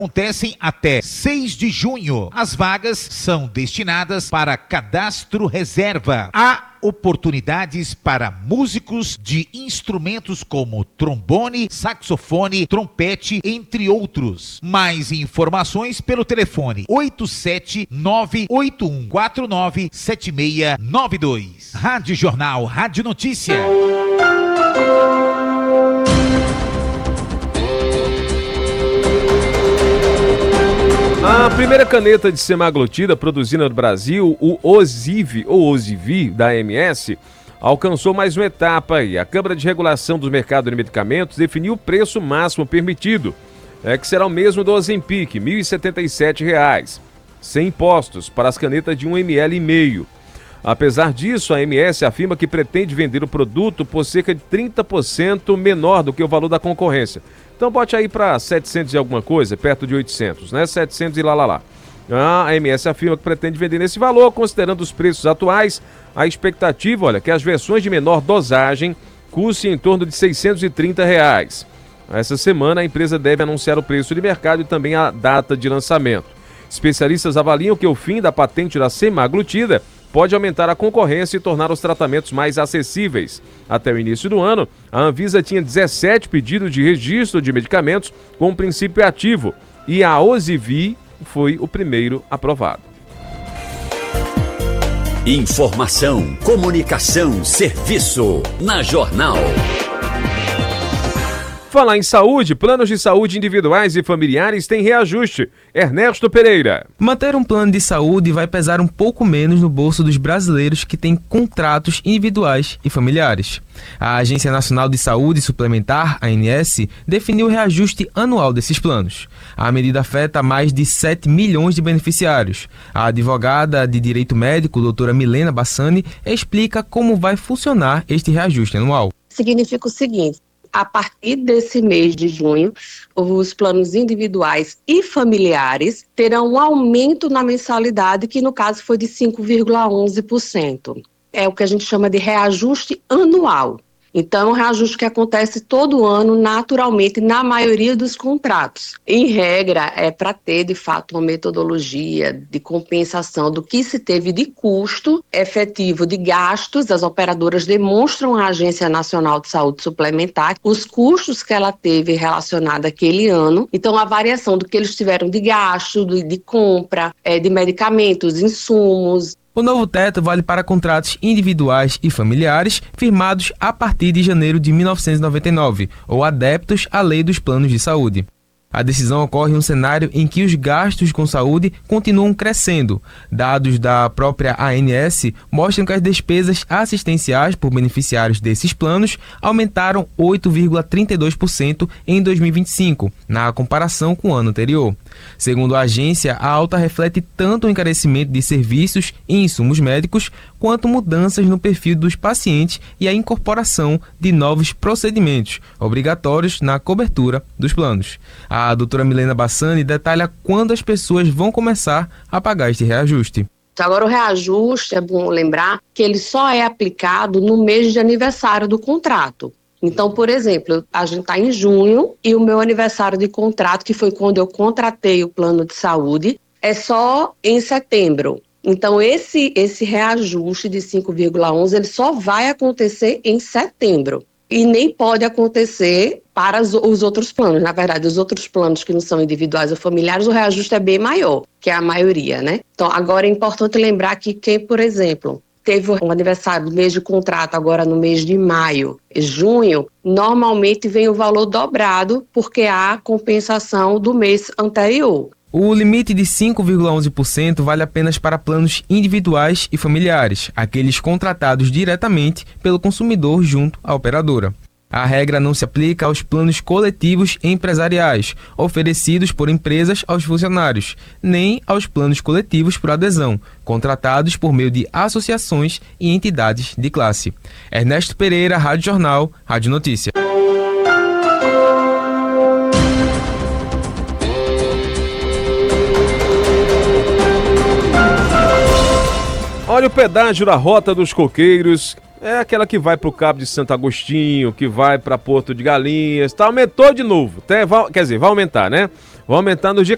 Acontecem até 6 de junho. As vagas são destinadas para cadastro reserva. Há oportunidades para músicos de instrumentos como trombone, saxofone, trompete, entre outros. Mais informações pelo telefone 87981497692. Rádio Jornal, Rádio Notícia. A primeira caneta de semaglutida produzida no Brasil, o Osivi, ou Osivi, da AMS, alcançou mais uma etapa e a Câmara de Regulação do Mercado de Medicamentos definiu o preço máximo permitido, que será o mesmo do Ozempic, R$ 1.077, sem impostos, para as canetas de 1,5 ml. Apesar disso, a AMS afirma que pretende vender o produto por cerca de 30% menor do que o valor da concorrência. Então bote aí para 700 e alguma coisa, perto de 800, né? 700 e lá. A AMS afirma que pretende vender nesse valor, considerando os preços atuais. A expectativa, olha, que as versões de menor dosagem custem em torno de R$ 630. Essa semana a empresa deve anunciar o preço de mercado e também a data de lançamento. Especialistas avaliam que o fim da patente da semaglutida pode aumentar a concorrência e tornar os tratamentos mais acessíveis. Até o início do ano, a Anvisa tinha 17 pedidos de registro de medicamentos com princípio ativo e a Osivi foi o primeiro aprovado. Informação, comunicação, serviço na Jornal. Falar em saúde, planos de saúde individuais e familiares têm reajuste. Ernesto Pereira. Manter um plano de saúde vai pesar um pouco menos no bolso dos brasileiros que têm contratos individuais e familiares. A Agência Nacional de Saúde Suplementar, ANS, definiu o reajuste anual desses planos. A medida afeta mais de 7 milhões de beneficiários. A advogada de direito médico, doutora Milena Bassani, explica como vai funcionar este reajuste anual. Significa o seguinte: a partir desse mês de junho, os planos individuais e familiares terão um aumento na mensalidade, que no caso foi de 5,11%. É o que a gente chama de reajuste anual. Então, é um reajuste que acontece todo ano, naturalmente, na maioria dos contratos. Em regra, é para ter, de fato, uma metodologia de compensação do que se teve de custo efetivo de gastos. As operadoras demonstram à Agência Nacional de Saúde Suplementar os custos que ela teve relacionado àquele ano. Então, a variação do que eles tiveram de gasto, de compra, de medicamentos, insumos. O novo teto vale para contratos individuais e familiares firmados a partir de janeiro de 1999 ou adeptos à lei dos planos de saúde. A decisão ocorre em um cenário em que os gastos com saúde continuam crescendo. Dados da própria ANS mostram que as despesas assistenciais por beneficiários desses planos aumentaram 8,32% em 2025, na comparação com o ano anterior. Segundo a agência, a alta reflete tanto o encarecimento de serviços e insumos médicos, quanto mudanças no perfil dos pacientes e a incorporação de novos procedimentos obrigatórios na cobertura dos planos. A doutora Milena Bassani detalha quando as pessoas vão começar a pagar este reajuste. Agora, o reajuste, é bom lembrar que ele só é aplicado no mês de aniversário do contrato. Então, por exemplo, a gente está em junho e o meu aniversário de contrato, que foi quando eu contratei o plano de saúde, é só em setembro. Então, esse reajuste de 5,11, ele só vai acontecer em setembro. E nem pode acontecer para os outros planos. Na verdade, os outros planos que não são individuais ou familiares, o reajuste é bem maior, que é a maioria, né? Então, agora é importante lembrar que quem, por exemplo, teve um aniversário do mês de contrato agora no mês de maio, junho, normalmente vem o valor dobrado porque há compensação do mês anterior. O limite de 5,11% vale apenas para planos individuais e familiares, aqueles contratados diretamente pelo consumidor junto à operadora. A regra não se aplica aos planos coletivos empresariais, oferecidos por empresas aos funcionários, nem aos planos coletivos por adesão, contratados por meio de associações e entidades de classe. Ernesto Pereira, Rádio Jornal, Rádio Notícia. Olha, o pedágio da Rota dos Coqueiros é aquela que vai para o Cabo de Santo Agostinho, que vai para Porto de Galinhas, tá? Aumentou de novo, vai aumentar, né? Vai aumentar no dia